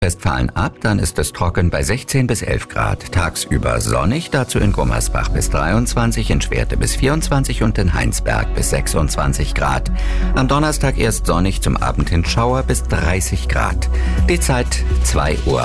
Westfalen ab, dann ist es trocken bei 16 bis 11 Grad. Tagsüber sonnig, dazu in Gummersbach bis 23, in Schwerte bis 24 und in Heinsberg bis 26 Grad. Am Donnerstag erst sonnig, zum Abend hin Schauer bis 30 Grad. Die Zeit 2:03 Uhr.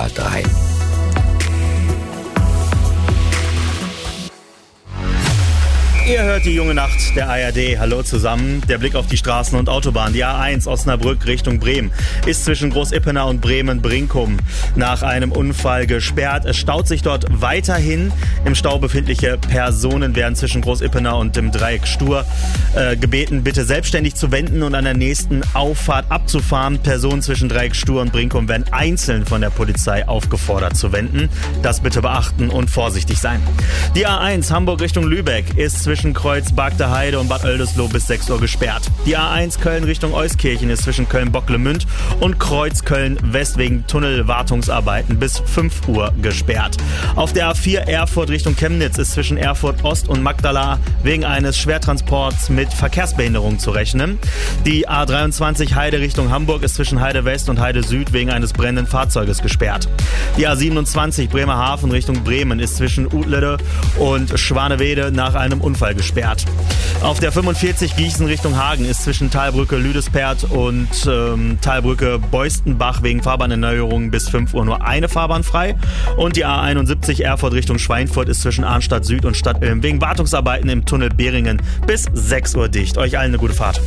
Ihr hört die junge Nacht der ARD. Hallo zusammen. Der Blick auf die Straßen und Autobahn. Die A1 Osnabrück Richtung Bremen ist zwischen Groß-Ippenau und Bremen-Brinkum nach einem Unfall gesperrt. Es staut sich dort weiterhin. Im Stau befindliche Personen werden zwischen Groß-Ippenau und dem Dreieck Stur gebeten, bitte selbstständig zu wenden und an der nächsten Auffahrt abzufahren. Personen zwischen Dreieck Stur und Brinkum werden einzeln von der Polizei aufgefordert zu wenden. Das bitte beachten und vorsichtig sein. Die A1 Hamburg Richtung Lübeck ist zwischen Kreuz Bargteheide und Bad Oldesloe bis 6 Uhr gesperrt. Die A1 Köln Richtung Euskirchen ist zwischen Köln-Bocklemünd und Kreuz Köln-West wegen Tunnelwartungsarbeiten bis 5 Uhr gesperrt. Auf der A4 Erfurt Richtung Chemnitz ist zwischen Erfurt Ost und Magdala wegen eines Schwertransports mit Verkehrsbehinderung zu rechnen. Die A23 Heide Richtung Hamburg ist zwischen Heide West und Heide Süd wegen eines brennenden Fahrzeuges gesperrt. Die A27 Bremerhaven Richtung Bremen ist zwischen Utlede und Schwanewede nach einem Unfall gesperrt. Auf der 45 Gießen Richtung Hagen ist zwischen Talbrücke Lüdespert und Talbrücke Beustenbach wegen Fahrbahnerneuerung bis 5 Uhr nur eine Fahrbahn frei. Und die A71 Erfurt Richtung Schweinfurt ist zwischen Arnstadt Süd und Stadtilm wegen Wartungsarbeiten im Tunnel Beringen bis 6 Uhr dicht. Euch allen eine gute Fahrt.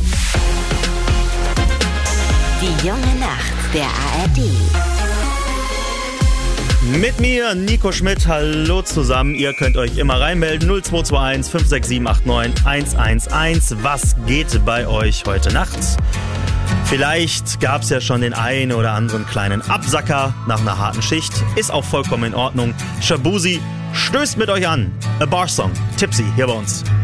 Die junge Nacht der ARD. Mit mir, Nico Schmidt, hallo zusammen. Ihr könnt euch immer reinmelden, 0221 567 89 111. Was geht bei euch heute Nacht? Vielleicht gab es ja schon den einen oder anderen kleinen Absacker nach einer harten Schicht. Ist auch vollkommen in Ordnung. Shabuzi stößt mit euch an. A Bar Song. Tipsy hier bei uns.